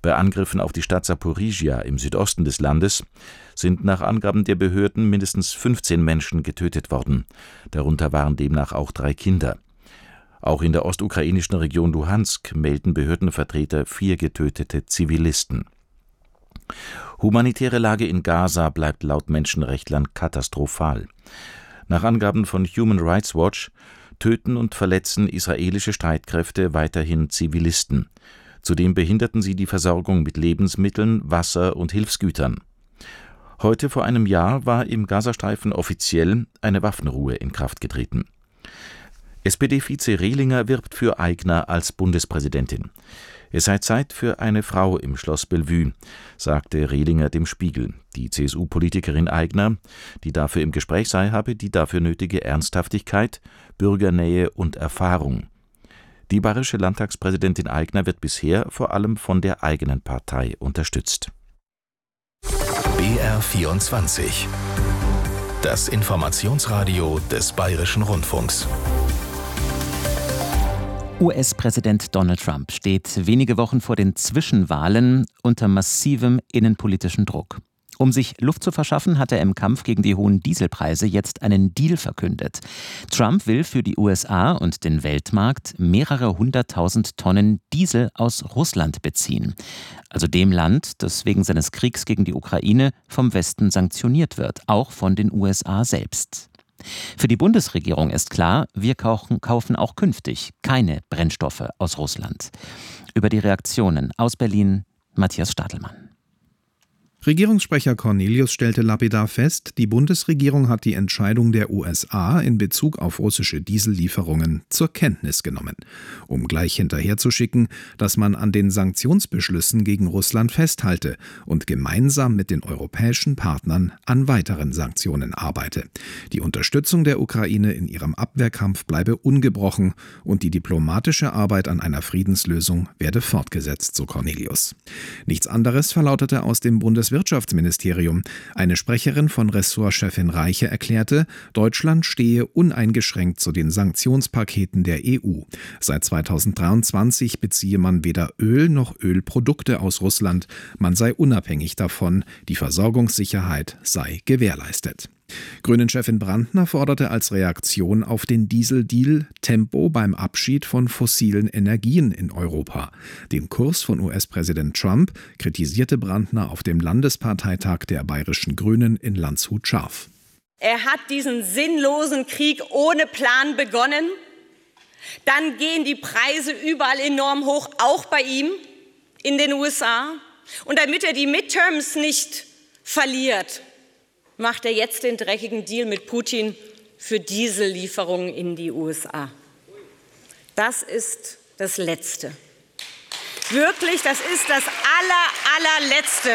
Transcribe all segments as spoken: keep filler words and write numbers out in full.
Bei Angriffen auf die Stadt Saporizhia im Südosten des Landes sind nach Angaben der Behörden mindestens fünfzehn Menschen getötet worden. Darunter waren demnach auch drei Kinder. Auch in der ostukrainischen Region Luhansk melden Behördenvertreter vier getötete Zivilisten. Humanitäre Lage in Gaza bleibt laut Menschenrechtlern katastrophal. Nach Angaben von Human Rights Watch töten und verletzen israelische Streitkräfte weiterhin Zivilisten. Zudem behinderten sie die Versorgung mit Lebensmitteln, Wasser und Hilfsgütern. Heute vor einem Jahr war im Gazastreifen offiziell eine Waffenruhe in Kraft getreten. S P D-Vize Rehlinger wirbt für Aigner als Bundespräsidentin. Es sei Zeit für eine Frau im Schloss Bellevue, sagte Rehlinger dem Spiegel. Die C S U-Politikerin Aigner, die dafür im Gespräch sei, habe die dafür nötige Ernsthaftigkeit, Bürgernähe und Erfahrung. Die bayerische Landtagspräsidentin Aigner wird bisher vor allem von der eigenen Partei unterstützt. B R vierundzwanzig. Das Informationsradio des Bayerischen Rundfunks. U S-Präsident Donald Trump steht wenige Wochen vor den Zwischenwahlen unter massivem innenpolitischen Druck. Um sich Luft zu verschaffen, hat er im Kampf gegen die hohen Dieselpreise jetzt einen Deal verkündet. Trump will für die U S A und den Weltmarkt mehrere hunderttausend Tonnen Diesel aus Russland beziehen. Also dem Land, das wegen seines Kriegs gegen die Ukraine vom Westen sanktioniert wird, auch von den U S A selbst. Für die Bundesregierung ist klar, wir kaufen auch künftig keine Brennstoffe aus Russland. Über die Reaktionen aus Berlin, Matthias Stadelmann. Regierungssprecher Cornelius stellte lapidar fest, die Bundesregierung hat die Entscheidung der U S A in Bezug auf russische Diesellieferungen zur Kenntnis genommen, um gleich hinterherzuschicken, dass man an den Sanktionsbeschlüssen gegen Russland festhalte und gemeinsam mit den europäischen Partnern an weiteren Sanktionen arbeite. Die Unterstützung der Ukraine in ihrem Abwehrkampf bleibe ungebrochen und die diplomatische Arbeit an einer Friedenslösung werde fortgesetzt, so Cornelius. Nichts anderes verlautete aus dem Bundeswirtschaftsministerium. Wirtschaftsministerium. Eine Sprecherin von Ressortchefin Reiche erklärte, Deutschland stehe uneingeschränkt zu den Sanktionspaketen der E U. Seit zweitausenddreiundzwanzig beziehe man weder Öl noch Ölprodukte aus Russland. Man sei unabhängig davon. Die Versorgungssicherheit sei gewährleistet. Grünen-Chefin Brandner forderte als Reaktion auf den Dieseldeal Tempo beim Abschied von fossilen Energien in Europa. Den Kurs von U S-Präsident Trump kritisierte Brandner auf dem Landesparteitag der Bayerischen Grünen in Landshut scharf. Er hat diesen sinnlosen Krieg ohne Plan begonnen. Dann gehen die Preise überall enorm hoch, auch bei ihm in den U S A. Und damit er die Midterms nicht verliert, macht er jetzt den dreckigen Deal mit Putin für Diesellieferungen in die U S A. Das ist das Letzte. Wirklich, das ist das aller, allerletzte.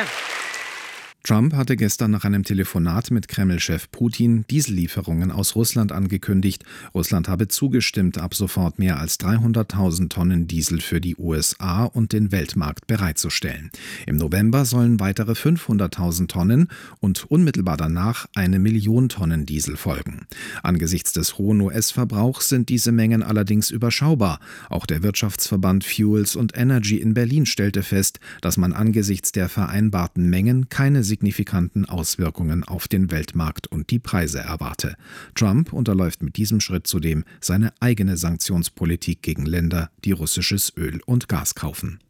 Trump hatte gestern nach einem Telefonat mit Kreml-Chef Putin Diesellieferungen aus Russland angekündigt. Russland habe zugestimmt, ab sofort mehr als dreihunderttausend Tonnen Diesel für die U S A und den Weltmarkt bereitzustellen. Im November sollen weitere fünfhunderttausend Tonnen und unmittelbar danach eine Million Tonnen Diesel folgen. Angesichts des hohen U S-Verbrauchs sind diese Mengen allerdings überschaubar. Auch der Wirtschaftsverband Fuels and Energy in Berlin stellte fest, dass man angesichts der vereinbarten Mengen keine signifikanten Auswirkungen auf den Weltmarkt und die Preise erwarte. Trump unterläuft mit diesem Schritt zudem seine eigene Sanktionspolitik gegen Länder, die russisches Öl und Gas kaufen.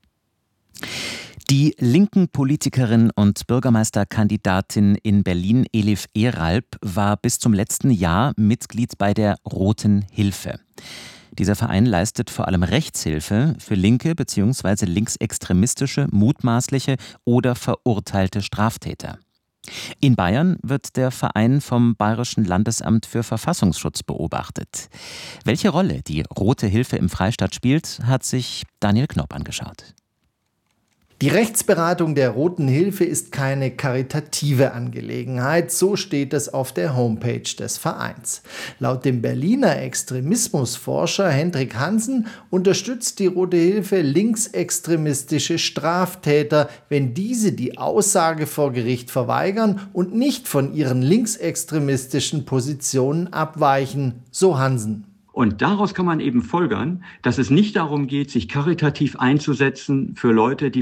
Die linken Politikerin und Bürgermeisterkandidatin in Berlin, Elif Eralp, war bis zum letzten Jahr Mitglied bei der Roten Hilfe. Dieser Verein leistet vor allem Rechtshilfe für linke bzw. linksextremistische, mutmaßliche oder verurteilte Straftäter. In Bayern wird der Verein vom Bayerischen Landesamt für Verfassungsschutz beobachtet. Welche Rolle die Rote Hilfe im Freistaat spielt, hat sich Daniel Knopp angeschaut. Die Rechtsberatung der Roten Hilfe ist keine karitative Angelegenheit, so steht es auf der Homepage des Vereins. Laut dem Berliner Extremismusforscher Hendrik Hansen unterstützt die Rote Hilfe linksextremistische Straftäter, wenn diese die Aussage vor Gericht verweigern und nicht von ihren linksextremistischen Positionen abweichen, so Hansen. Und daraus kann man eben folgern, dass es nicht darum geht, sich karitativ einzusetzen für Leute, die